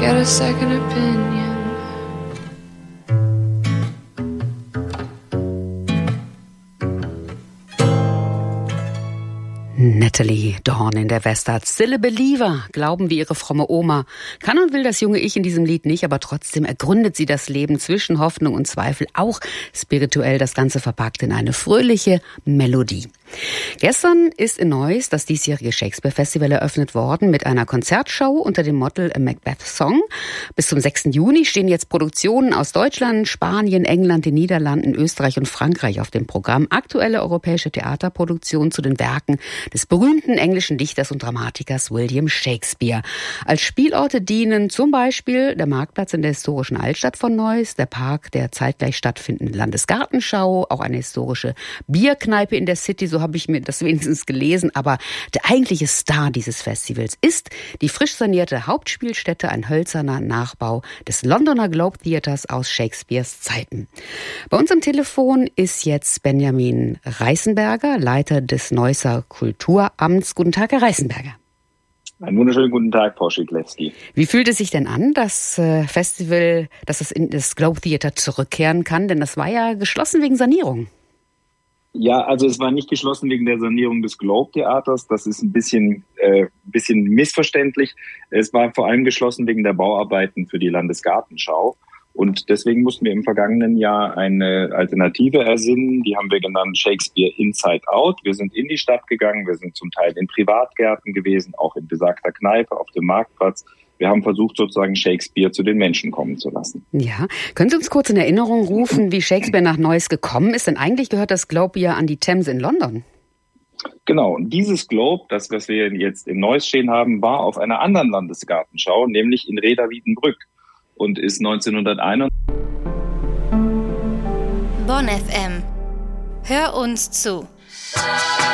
get a second opinion. Natalie Dawn in der Westart. Still a Believer, glauben wie ihre fromme Oma. Kann und will das junge Ich in diesem Lied nicht, aber trotzdem ergründet sie das Leben zwischen Hoffnung und Zweifel, auch spirituell, das Ganze verpackt in eine fröhliche Melodie. Gestern ist in Neuss das diesjährige Shakespeare-Festival eröffnet worden mit einer Konzertshow unter dem Motto A Macbeth Song. Bis zum 6. Juni stehen jetzt Produktionen aus Deutschland, Spanien, England, den Niederlanden, Österreich und Frankreich auf dem Programm. Aktuelle europäische Theaterproduktionen zu den Werken des berühmten englischen Dichters und Dramatikers William Shakespeare. Als Spielorte dienen zum Beispiel der Marktplatz in der historischen Altstadt von Neuss, der Park der zeitgleich stattfindenden Landesgartenschau, auch eine historische Bierkneipe in der City, so habe ich mir das wenigstens gelesen. Aber der eigentliche Star dieses Festivals ist die frisch sanierte Hauptspielstätte, ein hölzerner Nachbau des Londoner Globe Theaters aus Shakespeares Zeiten. Bei uns am Telefon ist jetzt Benjamin Reißenberger, Leiter des Neusser Kulturamts. Guten Tag, Herr Reißenberger. Einen wunderschönen guten Tag, Frau Schiklewski. Wie fühlt es sich denn an, das Festival, dass es in das Globe Theater zurückkehren kann? Denn das war ja geschlossen wegen Sanierung. Ja, also es war nicht geschlossen wegen der Sanierung des Globe Theaters. Das ist ein bisschen missverständlich. Es war vor allem geschlossen wegen der Bauarbeiten für die Landesgartenschau. Und deswegen mussten wir im vergangenen Jahr eine Alternative ersinnen. Die haben wir genannt Shakespeare Inside Out. Wir sind in die Stadt gegangen. Wir sind zum Teil in Privatgärten gewesen, auch in besagter Kneipe auf dem Marktplatz. Wir haben versucht, sozusagen Shakespeare zu den Menschen kommen zu lassen. Ja, können Sie uns kurz in Erinnerung rufen, wie Shakespeare nach Neuss gekommen ist? Denn eigentlich gehört das Globe ja an die Themse in London. Genau, und dieses Globe, das, was wir jetzt in Neuss stehen haben, war auf einer anderen Landesgartenschau, nämlich in Rheda-Wiedenbrück und ist 1991. Bonn FM. Hör uns zu.